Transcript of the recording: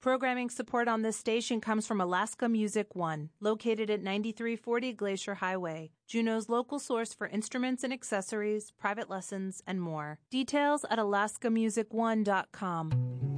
Programming support on this station comes from Alaska Music One, located at 9340 Glacier Highway, Juneau's local source for instruments and accessories, private lessons, and more. Details at alaskamusicone.com.